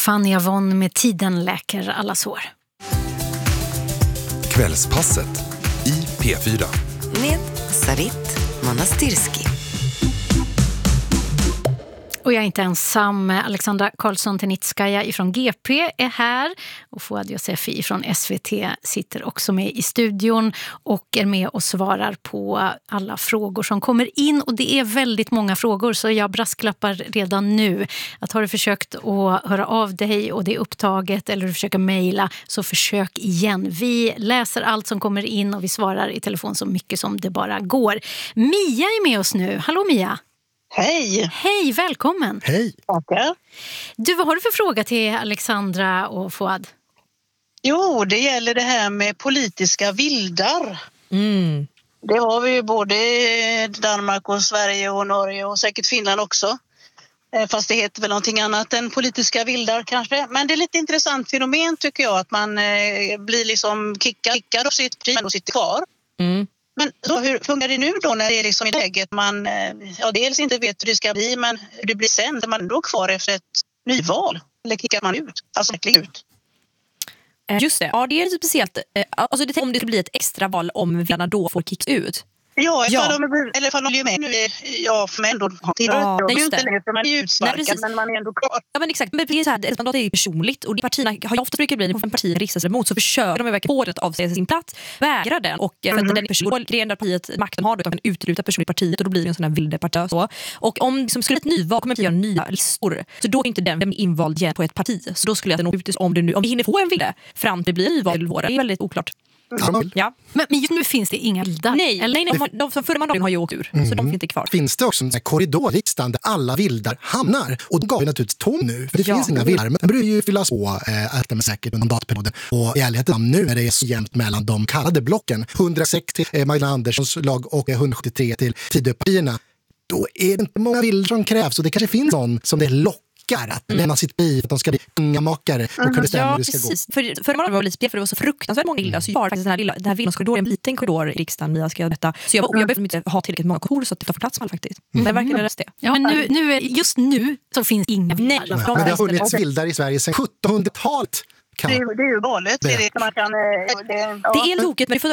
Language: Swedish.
Fanny Avon med Tiden läker alla sår. Kvällspasset i P4. Med Sarit Manastirski. Och jag är inte ensam. Alexandra Karlsson-Tenitskaja ifrån GP är här. Och Fouad Yousefi ifrån SVT sitter också med i studion och är med och svarar på alla frågor som kommer in. Och det är väldigt många frågor, så jag brasklappar redan nu att har du försökt att höra av dig och det är upptaget eller du försöker mejla, så försök igen. Vi läser allt som kommer in och vi svarar i telefon så mycket som det bara går. Mia är med oss nu. Hallå Mia! Hej! Hej, välkommen! Hej! Tackar. Du, vad har du för fråga till Alexandra och Fouad? Jo, det gäller det här med politiska vildar. Mm. Det har vi ju både i Danmark och Sverige och Norge och säkert Finland också. Fast det heter väl någonting annat än politiska vildar kanske. Men det är lite intressant fenomen tycker jag, att man blir liksom kickad av sitt parti och sitter kvar. Mm. Men så hur funkar det nu då när det är liksom i läget man dels inte vet hur det ska bli, men hur det blir sen när man ändå är kvar efter ett nyval? Eller kickar man ut? Alltså ut? Just det, ja det är lite speciellt. Alltså det, om det blir ett extra val om villarna då får kicks ut. Ja, ifall de är med nu, för mig ändå till. Ja, det är ju just inte det. längre för man är utsparkad, men man är ändå kvar. Ja men exakt, men det är så här, ett mandat är ju personligt och partierna har ju ofta brukar bli en parti riksdagsledamot så försöker de verkligen på att avsäga sin plats, vägrar den och för att den person grejen där partiet makten har då kan utruta person i partiet och då blir det en sån här vilde parti så. Och om liksom skulle ett nyval kommer att göra nya listor, så då är inte den invald igen på ett parti. Så då skulle jag nog ut om vi hinner få en vilde fram till det blir nyval i våren. Det är väldigt oklart. Ja. Men just nu finns det inga vildar. Nej, de som förra mandaten har ju åkt ur, så de finns inte kvar. Finns det också en korridor i riksdagen där alla vildar hamnar? Och de gav vi naturligtvis tom nu, för det finns inga vildar. Men det börjar ju fyllas på äta med säkert under mandatperioden. Och i ärligheten nu är det så jämnt mellan de kallade blocken. 106 till Magdalena Anderssons lag och 173 till Tidöpartierna. Då är det inte många vildar som krävs, och det kanske finns någon som det lockar att lämna sitt bil för att de ska bli unga makare och kunna bestämma hur det ska precis. gå. För man var lite spel för det var så fruktansvärt många vildar, så jag har faktiskt den här vildkorridoren, en liten korridor i riksdagen jag ska detta. Så jag behöver inte ha tillräckligt många kontor så att det får plats med faktiskt. Det är verkligen det. Ja, men just nu så finns inga vildar. Men det har funnits vildar i Sverige sedan 1700-talet. Det är ju galet. Det är tokigt, men